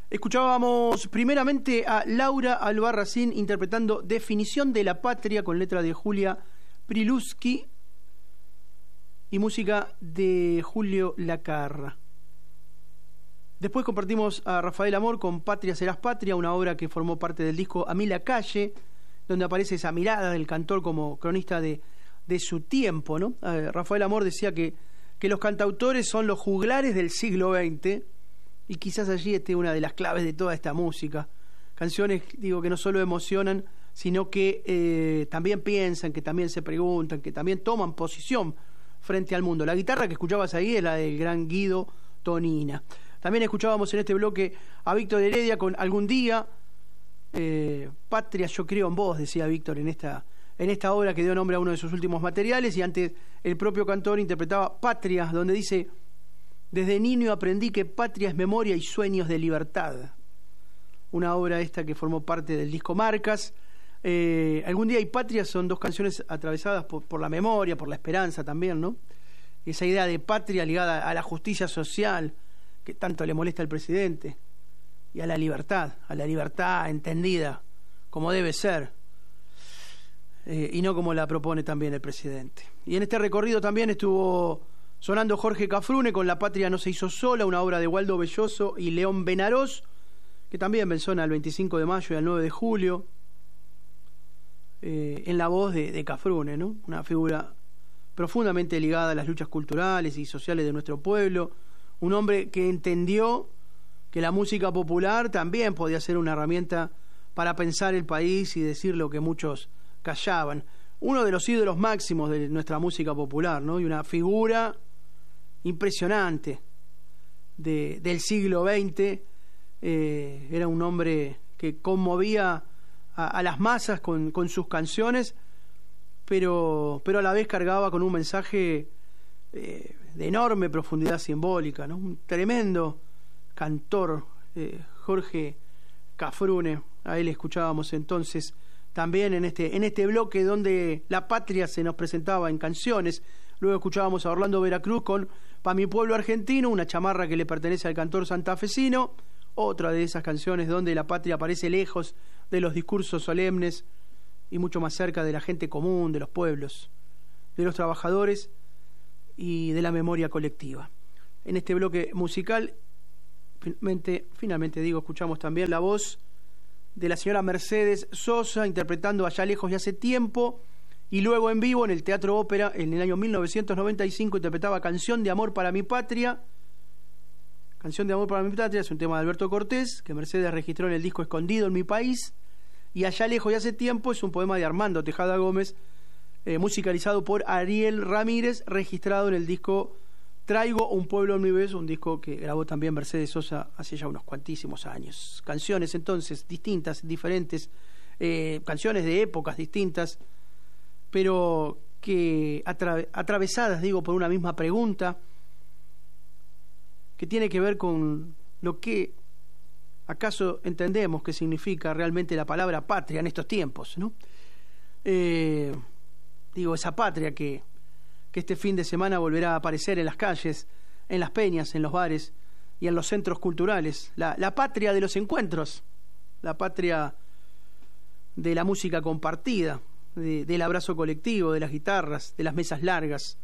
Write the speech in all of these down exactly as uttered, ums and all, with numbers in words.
Escuchábamos primeramente a Laura Albarracín interpretando Definición de la Patria con letra de Julia Priluski y música de Julio Lacarra. Después compartimos a Rafael Amor con Patria Serás Patria, una obra que formó parte del disco A mí la calle, donde aparece esa mirada del cantor como cronista de, de su tiempo, ¿no? Eh, Rafael Amor decía que, que los cantautores son los juglares del siglo veinte, y quizás allí esté una de las claves de toda esta música. Canciones, digo, que no solo emocionan, sino que eh, también piensan, que también se preguntan, que también toman posición frente al mundo. La guitarra que escuchabas ahí es la del gran Guido Tonina. También escuchábamos en este bloque a Víctor Heredia con Algún Día. Eh, Patria, yo creo en vos, decía Víctor en esta, en esta obra que dio nombre a uno de sus últimos materiales, y antes el propio cantor interpretaba Patria, donde dice: desde niño aprendí que patria es memoria y sueños de libertad. Una obra esta que formó parte del disco Marcas. Eh, Algún Día y Patria son dos canciones atravesadas por, por la memoria, por la esperanza también, ¿no? Esa idea de patria ligada a la justicia social que tanto le molesta al presidente, y a la libertad, a la libertad entendida como debe ser, eh, y no como la propone también el presidente. Y en este recorrido también estuvo sonando Jorge Cafrune con La Patria no se hizo sola, una obra de Waldo Belloso y León Benarós, que también menciona el veinticinco de mayo y el nueve de julio, eh, en la voz de, de Cafrune, ¿no? Una figura profundamente ligada a las luchas culturales y sociales de nuestro pueblo, un hombre que entendió que la música popular también podía ser una herramienta para pensar el país y decir lo que muchos callaban. Uno de los ídolos máximos de nuestra música popular, ¿no? Y una figura impresionante de, del siglo veinte. Eh, era un hombre que conmovía a, a las masas con, con sus canciones, pero, pero a la vez cargaba con un mensaje eh, de enorme profundidad simbólica, ¿no? Un tremendo cantor, eh, Jorge Cafrune. A él escuchábamos entonces también en este, en este bloque donde la patria se nos presentaba en canciones. Luego escuchábamos a Orlando Veracruz con Pa' mi pueblo argentino, una chamarra que le pertenece al cantor santafesino, otra de esas canciones donde la patria aparece lejos de los discursos solemnes y mucho más cerca de la gente común, de los pueblos, de los trabajadores y de la memoria colectiva. En este bloque musical, finalmente, finalmente digo, escuchamos también la voz de la señora Mercedes Sosa interpretando Allá lejos y hace tiempo, y luego en vivo en el Teatro Ópera en el año mil novecientos noventa y cinco interpretaba Canción de amor para mi patria. Canción de amor para mi patria es un tema de Alberto Cortés que Mercedes registró en el disco Escondido en mi país, y Allá lejos y hace tiempo es un poema de Armando Tejada Gómez, eh, musicalizado por Ariel Ramírez, registrado en el disco Traigo un pueblo en mi beso, un disco que grabó también Mercedes Sosa hace ya unos cuantísimos años. Canciones entonces distintas, diferentes, eh, canciones de épocas distintas, pero que atra- atravesadas, digo, por una misma pregunta que tiene que ver con lo que acaso entendemos que significa realmente la palabra patria en estos tiempos, ¿no? Eh, digo, esa patria que que este fin de semana volverá a aparecer en las calles, en las peñas, en los bares y en los centros culturales. La, la patria de los encuentros, la patria de la música compartida, de, del abrazo colectivo, de las guitarras, de las mesas largas.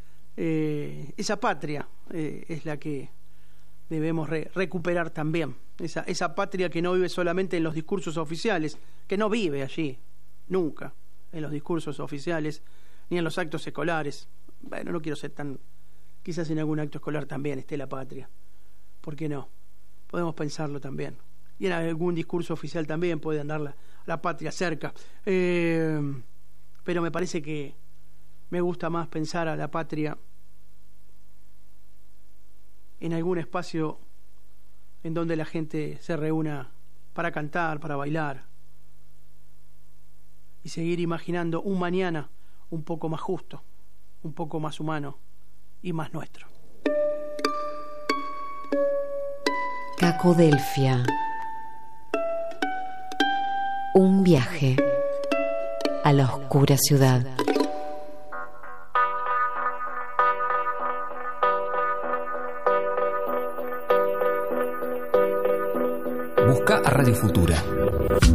Eh, esa patria eh, es la que debemos re, recuperar también. Esa, esa patria que no vive solamente en los discursos oficiales, que no vive allí, nunca, en los discursos oficiales, ni en los actos escolares. Bueno, no quiero ser tan... Quizás en algún acto escolar también esté la patria. ¿Por qué no? Podemos pensarlo también. Y en algún discurso oficial también puede andar la, la patria cerca. Eh, pero me parece que me gusta más pensar a la patria en algún espacio en donde la gente se reúna para cantar, para bailar y seguir imaginando un mañana un poco más justo, un poco más humano y más nuestro. Cacodelfia. Un viaje a la oscura ciudad. Busca a Radio Futura.